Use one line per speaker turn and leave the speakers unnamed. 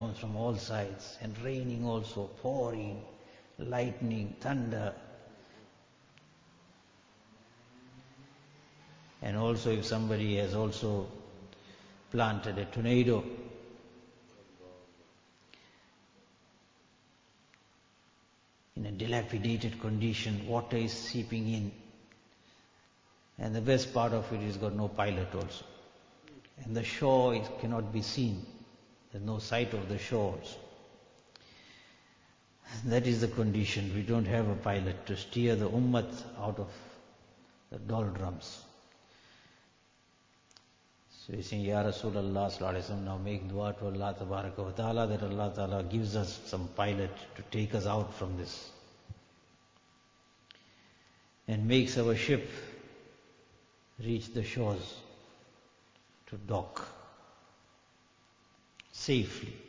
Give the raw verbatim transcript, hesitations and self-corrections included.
from all sides, and raining also, pouring, lightning, thunder. And also if somebody has also planted a tornado, in a dilapidated condition, water is seeping in. And the best part of it is got no pilot also. And the shore is, cannot be seen. There's no sight of the shores. That is the condition. We don't have a pilot to steer the ummah out of the doldrums. So we say, Ya Rasulullah sallallahu alayhi wa sallam, now make dua to Allah tabaraka wa ta'ala that Allah ta'ala gives us some pilot to take us out from this. And makes our ship reach the shores to dock safely.